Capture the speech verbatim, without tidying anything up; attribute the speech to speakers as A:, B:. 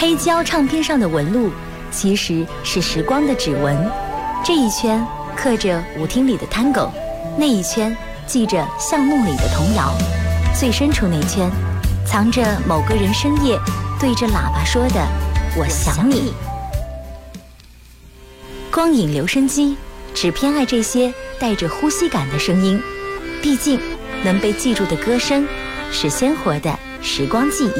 A: 黑胶唱片上的纹路其实是时光的指纹，这一圈刻着舞厅里的探戈，那一圈记着巷弄里的童谣，最深处那圈藏着某个人深夜对着喇叭说的我想你。光影留声机只偏爱这些带着呼吸感的声音，毕竟能被记住的歌声是鲜活的时光记忆。